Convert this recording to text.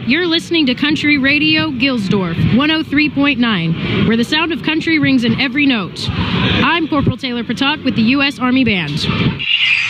You're listening to Country Radio Gilsdorf, 103.9, where the sound of country rings in every note. I'm Corporal Taylor Patak with the U.S. Army Band.